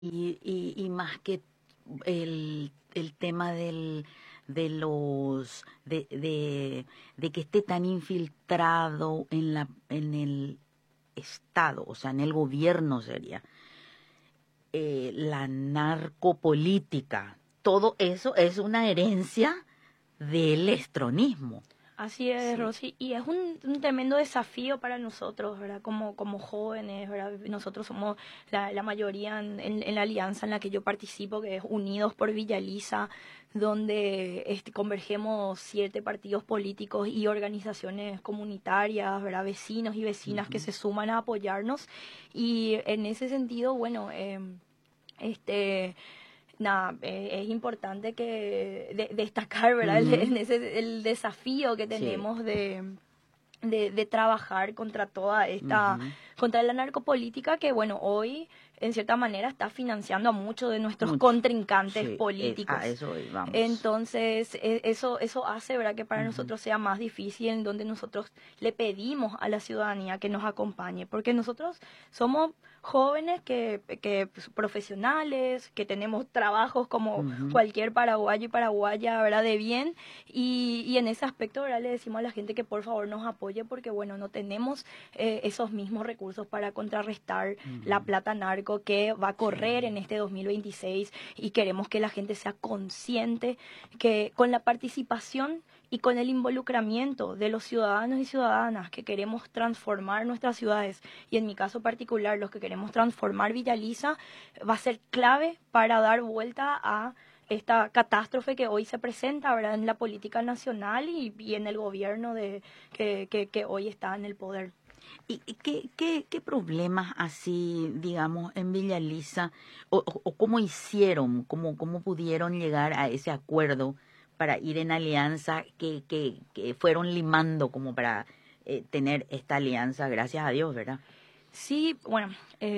Y más que el tema de que esté tan infiltrado en el Estado, o sea, en el gobierno sería, la narcopolítica, todo eso es una herencia del estronismo. Así es, Sí. Rosy, y es un tremendo desafío para nosotros, ¿verdad? Como jóvenes, ¿verdad? Nosotros somos la mayoría en la alianza en la que yo participo, que es Unidos por Villa Elisa, donde convergemos 7 partidos políticos y organizaciones comunitarias, ¿verdad? Vecinos y vecinas que Ujú, se suman a apoyarnos. Y en ese sentido, bueno, este nada, es importante destacar, ¿verdad? ujú, El desafío que sí. tenemos de trabajar contra toda Ujú, contra la narcopolítica que, bueno, hoy en cierta manera está financiando a muchos de nuestros mucho. contrincantes Sí, a políticos. eso vamos. Entonces, eso hace, ¿verdad?, que para Ujú, nosotros sea más difícil, en donde nosotros le pedimos a la ciudadanía que nos acompañe, porque nosotros somos jóvenes que profesionales, que tenemos trabajos como ujú. cualquier paraguayo y paraguaya, ¿verdad?, de bien, y en ese aspecto, ¿verdad?, le decimos a la gente que por favor nos apoye, porque bueno, no tenemos esos mismos recursos para contrarrestar la Ujú, plata narco que va a correr sí. en este 2026, y queremos que la gente sea consciente que con la participación y con el involucramiento de los ciudadanos y ciudadanas que queremos transformar nuestras ciudades, y en mi caso particular los que queremos transformar Villa Elisa, va a ser clave para dar vuelta a esta catástrofe que hoy se presenta, ¿verdad?, en la política nacional y en el gobierno que hoy está en el poder. ¿Y qué problemas así, digamos, en Villa Elisa, o cómo hicieron, cómo pudieron llegar a ese acuerdo para ir en alianza que fueron limando como para tener esta alianza, gracias a Dios, ¿verdad? Sí, bueno,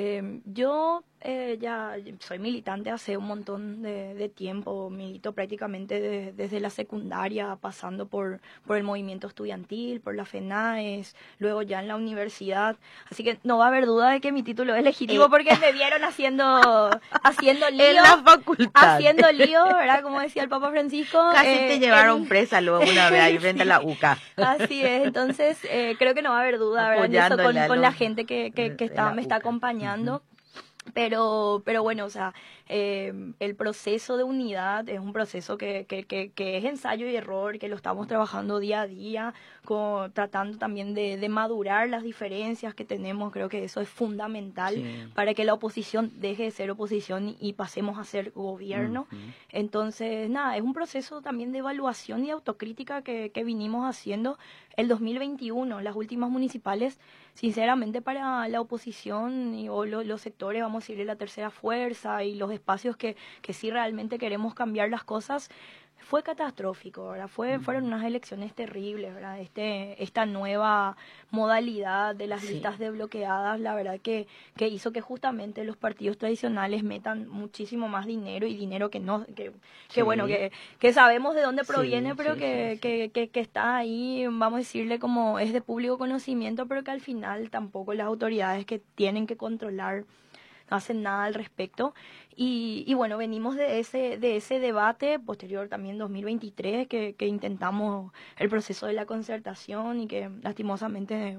yo ya soy militante hace un montón de tiempo, milito prácticamente desde la secundaria, pasando por el movimiento estudiantil, por la FENAES, luego ya en la universidad, así que no va a haber duda de que mi título es legítimo, Eh, porque me vieron haciendo en lío, la facultad. haciendo lío, ¿verdad? Como decía el Papa Francisco, Casi te llevaron presa luego una vez ahí frente a sí, la UCA, así es. Entonces, creo que no va a haber duda, ¿verdad?, en eso apoyándole a con la los gente que de está, la me está UCA. Ujú, acompañando. Pero bueno, o sea, el proceso de unidad es un proceso que es ensayo y error, que lo estamos trabajando día a día, tratando también de madurar las diferencias que tenemos. Creo que eso es fundamental sí. para que la oposición deje de ser oposición y pasemos a ser gobierno. Ujú, Entonces, nada, es un proceso también de evaluación y autocrítica que vinimos haciendo el 2021, las últimas municipales. Sinceramente, para la oposición o los sectores, vamos a decirle, la tercera fuerza y los espacios que sí realmente queremos cambiar las cosas, fue catastrófico, ¿verdad? Fueron ujú. unas elecciones terribles, ¿verdad? Esta nueva modalidad de las Sí, listas desbloqueadas, la verdad que hizo que justamente los partidos tradicionales metan muchísimo más dinero, y dinero que no, que bueno, sí, que sabemos de dónde proviene, sí, pero sí, sí, sí. que está ahí, vamos a decirle, como es de público conocimiento, pero que al final tampoco las autoridades que tienen que controlar no hacen nada al respecto. Y bueno, venimos de ese debate posterior también 2023, que intentamos el proceso de la concertación y que lastimosamente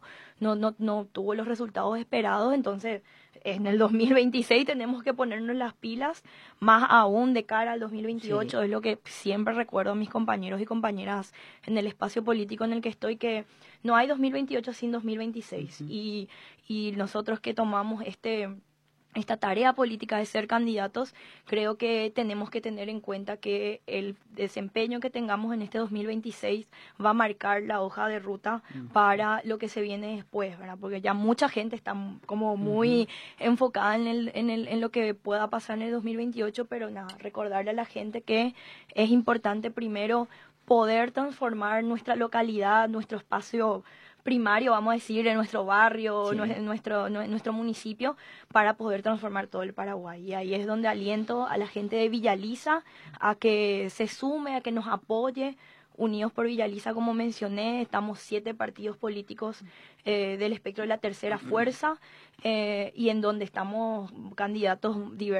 no tuvo los resultados esperados. Entonces, en el 2026 tenemos que ponernos las pilas, más aún de cara al Sí. 2028. Es lo que siempre recuerdo a mis compañeros y compañeras en el espacio político en el que estoy, que no hay 2028 sin 2026. Ujú, Y nosotros que tomamos esta tarea política de ser candidatos, creo que tenemos que tener en cuenta que el desempeño que tengamos en este 2026 va a marcar la hoja de ruta ujú, para lo que se viene después, ¿verdad? Porque ya mucha gente está como ujú. muy enfocada en lo que pueda pasar en el 2028, pero nada, recordarle a la gente que es importante primero poder transformar nuestra localidad, nuestro espacio primario, vamos a decir, en nuestro barrio, Sí. nuestro municipio, para poder transformar todo el Paraguay. Y ahí es donde aliento a la gente de Villa Elisa a que se sume, a que nos apoye. Unidos por Villa como mencioné, estamos 7 partidos políticos del espectro de la tercera fuerza y en donde estamos candidatos diversos